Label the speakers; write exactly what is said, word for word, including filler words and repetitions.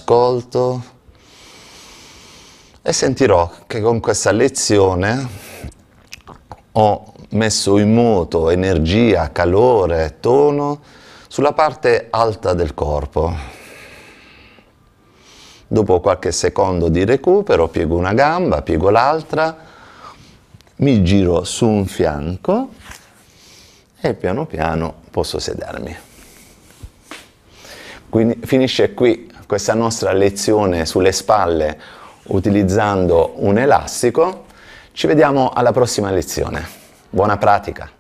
Speaker 1: ascolto e sentirò che con questa lezione ho messo in moto energia, calore, tono sulla parte alta del corpo. Dopo qualche secondo di recupero piego una gamba, piego l'altra, mi giro su un fianco e piano piano posso sedermi. Quindi finisce qui questa nostra lezione sulle spalle utilizzando un elastico. Ci vediamo alla prossima lezione. Buona pratica!